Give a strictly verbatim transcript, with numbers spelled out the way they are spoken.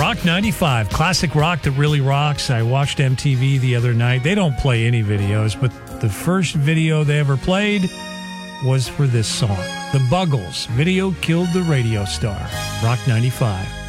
Rock ninety-five, classic rock that really rocks. I watched M T V the other night. They don't play any videos, but the first video they ever played was for this song. The Buggles, Video Killed the Radio Star. Rock ninety-five.